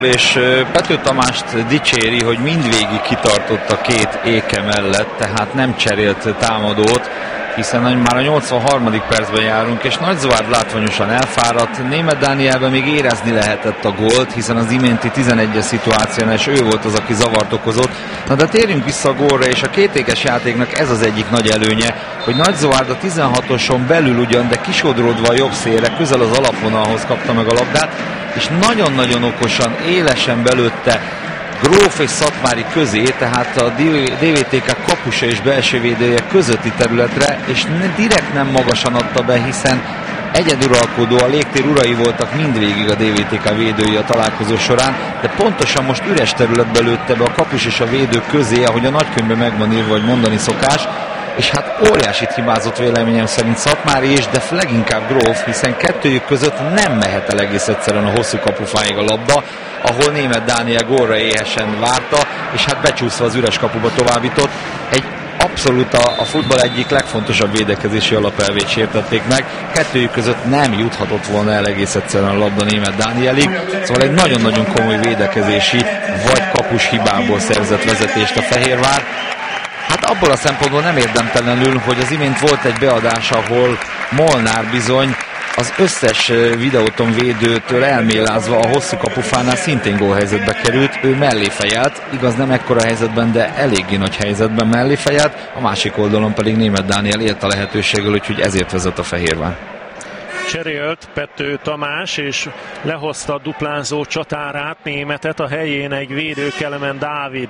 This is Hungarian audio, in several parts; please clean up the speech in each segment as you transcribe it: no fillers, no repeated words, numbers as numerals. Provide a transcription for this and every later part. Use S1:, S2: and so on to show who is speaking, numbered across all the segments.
S1: És Pető Tamást dicséri, hogy mindvégig kitartott a két éke mellett, tehát nem cserélt támadót, hiszen már a 83. percben járunk, és Nagyzovárd látványosan elfáradt. Németh Dánielben még érezni lehetett a gólt, hiszen az iménti 11-es szituáción és ő volt az, aki zavart okozott. Na de térjünk vissza a gólra, és a kétékes játéknak ez az egyik nagy előnye, hogy Nagyzovárd a 16-oson belül ugyan, de kisodródva a jobb szélre, közel az alapvonalhoz kapta meg a labdát, és nagyon-nagyon okosan, élesen belőtte Gróf és Szatmári közé, tehát a DVTK kapusa és belső védője közötti területre, és direkt nem magasan adta be, hiszen egyeduralkodó, a légtér urai voltak mindvégig a DVTK védői a találkozó során, de pontosan most üres területbe lőtte be a kapus és a védő közé, ahogy a nagykönyvben meg van írva, hogy mondani szokás, és hát óriásit hibázott véleményem szerint Szatmári is, de leginkább Gróf, hiszen kettőjük között nem mehet el egész egyszerűen a hosszú kapufáig a labda, ahol Németh Dániel gólra éhesen várta, és hát becsúszva az üres kapuba továbbított. Egy abszolút a futball egyik legfontosabb védekezési alapelvét sértették meg. Kettőjük között nem juthatott volna el egész egyszerűen a labda Németh Dánielig, szóval egy nagyon-nagyon komoly védekezési vagy kapus hibából szerzett vezetést a Fehérvár. Hát abból a szempontból nem érdemtelenül, hogy az imént volt egy beadás, ahol Molnár bizony az összes videóton védőtől elmélázva a hosszú kapufánál szintén gólhelyzetbe került, ő mellé fejelt, igaz nem ekkora helyzetben, de eléggé nagy helyzetben mellé fejelt, a másik oldalon pedig Németh Dániel élt a lehetőséggel, úgyhogy ezért vezet a Fehérvár.
S2: Cserélt Pető Tamás, és lehozta a duplázó csatárát, Némethet, a helyén egy védő Kelemen Dávid.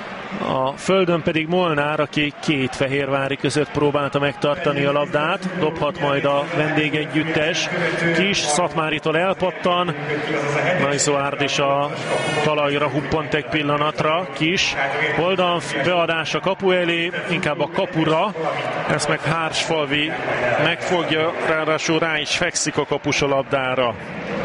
S2: A földön pedig Molnár, aki két fehérvári között próbálta megtartani a labdát, dobhat majd a vendégegyüttes. Kis Szatmáritól elpattan, Nagyzovárd is a talajra huppant egy pillanatra. Kis Holdan beadás a kapu elé, inkább a kapura, ezt meg Hársfalvi megfogja, ráadásul rá is fekszik a kapus a labdára.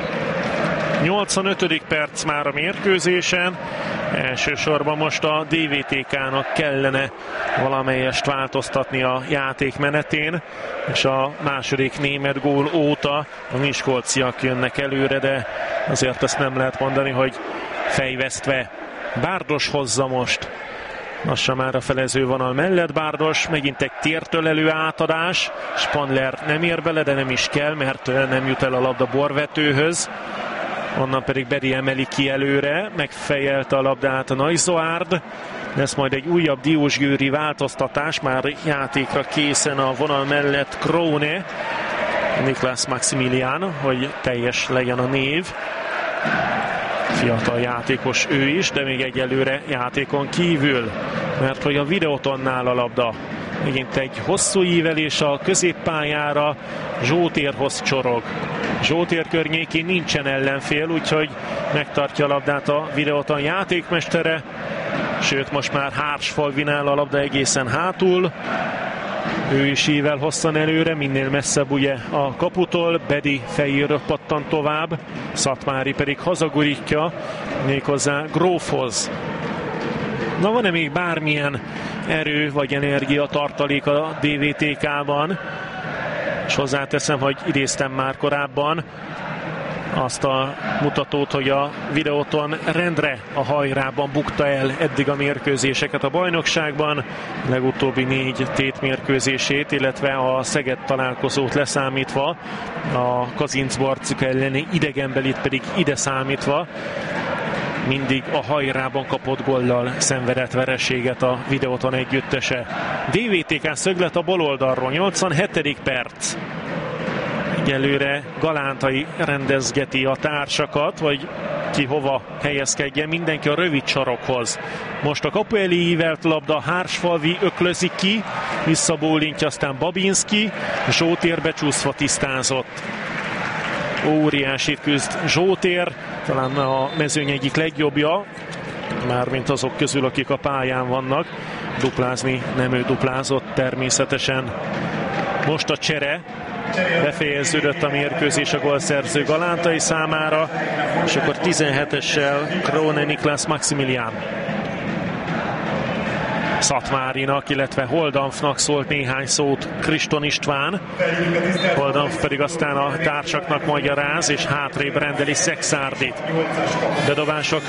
S2: 85. perc már a mérkőzésen. Elsősorban most a DVTK-nak kellene valamelyest változtatni a játék menetén, és a második német gól óta a miskolciak jönnek előre, de azért azt nem lehet mondani, hogy fejvesztve. Bárdos hozza most. Lassan már a felezővonal mellett Bárdos, megint egy tértől elő átadás. Spanler nem ér bele, de nem is kell, mert nem jut el a labda borvetőhöz. Onnan pedig Beri emeli ki előre, megfejelte a labdát a Nagyzovárd. Lesz majd egy újabb diósgyőri változtatás, már játékra készen a vonal mellett Krone, Niklas Maximilian, hogy teljes legyen a név. Fiatal játékos ő is, de még egyelőre játékon kívül, mert hogy a videótonnál a labda. Megint egy hosszú ívelés a középpályára, Zsótérhoz csorog. Zsótér környékén nincsen ellenfél, úgyhogy megtartja a labdát a videóton játékmestere, sőt most már Hársfalvinál a labda egészen hátul. Ő is ível hosszan előre, minél messzebb ugye a kaputól, Bedi fejéről pattan tovább, Szatmári pedig hazagurítja méghozzá Grófhoz. Na van-e még bármilyen erő vagy energia tartalék a DVTK-ban? És hozzáteszem, hogy idéztem már korábban azt a mutatót, hogy a videóton rendre a hajrában bukta el eddig a mérkőzéseket a bajnokságban, legutóbbi 4 tétmérkőzését, illetve a Szeged találkozót leszámítva, a Kazincbarcuk elleni idegenbelit pedig ide számítva, mindig a hajrában kapott góllal szenvedett vereséget a videóton együttese. DVTK szöglet a bal oldalról, 87. perc. Egyelőre Galántai rendezgeti a társakat, hogy ki hova helyezkedjen, mindenki a rövid sarokhoz. Most a kapu elé ívelt labda, Hársfalvi öklözik ki, visszabólintja, aztán Babinski, Zsótér becsúszva tisztázott. Óriásit küzd Zsótér, talán a mezőny egyik legjobbja, mármint azok közül, akik a pályán vannak. Duplázni nem ő duplázott természetesen. Most a csere, befejeződött a mérkőzés a gólszerző Galántai számára, és akkor 17-essel Krone Niklas Maximilian. Szatmárinak, illetve Holdanfnak szólt néhány szót Kriston István. Holdanf pedig aztán a társaknak magyaráz, és hátrébb rendeli Szexárdit. Bedobások